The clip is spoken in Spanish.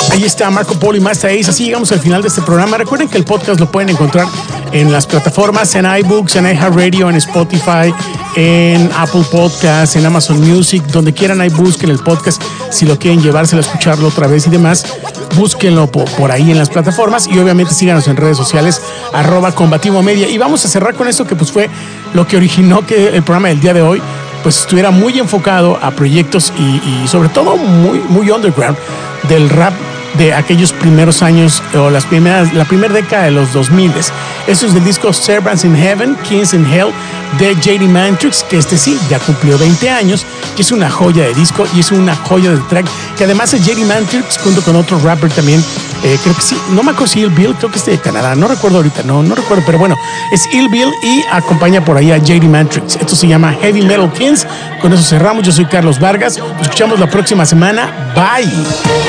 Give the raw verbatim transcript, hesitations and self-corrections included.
Ahí está Marco Polo y Masta Ace. Así llegamos al final de este programa. Recuerden que el podcast lo pueden encontrar en las plataformas, en iBooks, en iHeartRadio, en Spotify, en Apple Podcasts, en Amazon Music, donde quieran ahí busquen el podcast. Si lo quieren llevárselo a escucharlo otra vez y demás, búsquenlo por, por ahí en las plataformas y obviamente síganos en redes sociales, arroba Combativo Media. Y vamos a cerrar con esto que pues fue lo que originó que el programa del día de hoy pues estuviera muy enfocado a proyectos y, y sobre todo muy, muy underground del rap de aquellos primeros años o las primeras, la primera década de los dos mil. Esto es del disco Servants in Heaven, Kings in Hell de J D Mantrix, que este sí ya cumplió veinte años y es una joya de disco y es una joya de track, que además es J D Mantrix junto con otro rapper también, eh, creo que sí, no me acuerdo si Ill Bill, creo que es de Canadá, no recuerdo ahorita, no, no recuerdo, pero bueno, es Ill Bill y acompaña por ahí a J D Mantrix. Esto se llama Heavy Metal Kings. Con eso cerramos. Yo soy Carlos Vargas, nos escuchamos la próxima semana. Bye.